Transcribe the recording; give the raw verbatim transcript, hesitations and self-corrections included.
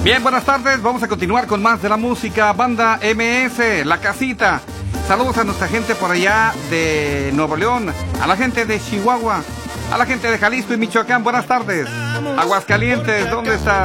Bien, buenas tardes. Vamos a continuar con más de la música. Banda M S, La Casita. Saludos a nuestra gente por allá de Nuevo León, a la gente de Chihuahua, a la gente de Jalisco y Michoacán. Buenas tardes. Aguascalientes, ¿dónde está?